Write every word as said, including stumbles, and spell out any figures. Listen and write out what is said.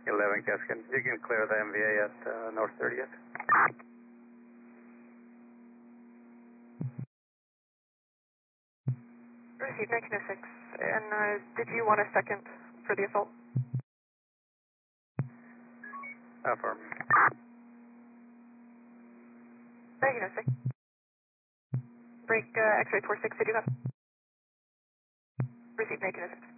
eleven Cascade. You can clear the M V A at uh, North thirtieth. Received nineteen oh six. And uh, did you want a second for the assault? Affirm. nineteen oh six. Break uh, X-ray four six, did you have? Received nineteen oh six.